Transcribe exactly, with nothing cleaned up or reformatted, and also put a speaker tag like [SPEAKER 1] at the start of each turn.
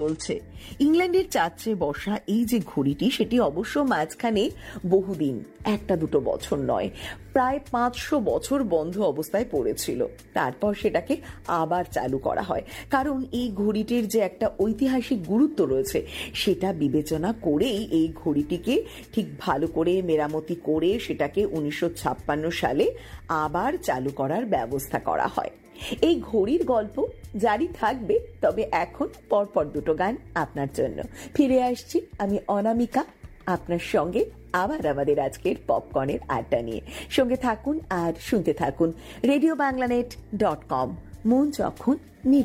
[SPEAKER 1] বলছে। ইংল্যান্ডের চার্চে বসা এই যে ঘড়িটি, সেটি অবশ্য মাঝখানে বহুদিন, একটা দুটো বছর নয়, প্রায় পাঁচশো বছর বন্ধ অবস্থায় পড়েছিল। তারপর সেটাকে আবার চালু করা হয়, কারণ এই ঘড়িটির যে একটা ঐতিহাসিক গুরুত্ব রয়েছে সেটা বিবেচনা করেই এই ঘড়িটিকে ঠিক ভালো করে মেরামতি করে সেটাকে উনিশশো ছাপ্পান্ন সালে আবার চালু করার ব্যবস্থা করা হয়। এই ঘড়ির গল্প জারি থাকবে, তবে এখন পরপর দুটো গান আপনার জন্য। ফিরে আসছি আমি অনামিকা আপনার সঙ্গে আবার আমাদের আজকের পপকর্নের আড্ডা নিয়ে। সঙ্গে থাকুন আর শুনতে থাকুন রেডিও বাংলানেট ডট কম। মন যখন